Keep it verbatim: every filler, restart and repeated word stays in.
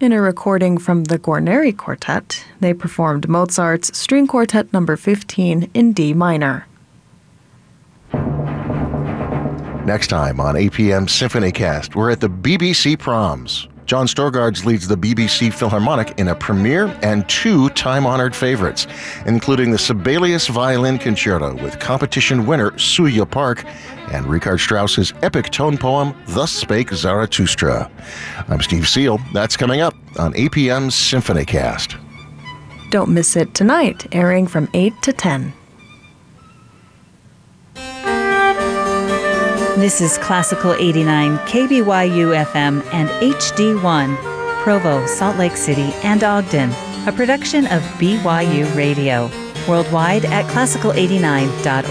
In a recording from the Guarneri Quartet, they performed Mozart's String Quartet number fifteen in D minor. Next time on A P M SymphonyCast, we're at the B B C Proms. John Storgards leads the B B C Philharmonic in a premiere and two time-honored favorites, including the Sibelius Violin Concerto with competition winner Suya Park and Richard Strauss's epic tone poem, Thus Spake Zarathustra. I'm Steve Seal. That's coming up on A P M SymphonyCast. Don't miss it tonight, airing from eight to ten. This is Classical eighty-nine, K B Y U F M and H D one, Provo, Salt Lake City, and Ogden, a production of B Y U Radio. Worldwide at classical eighty-nine dot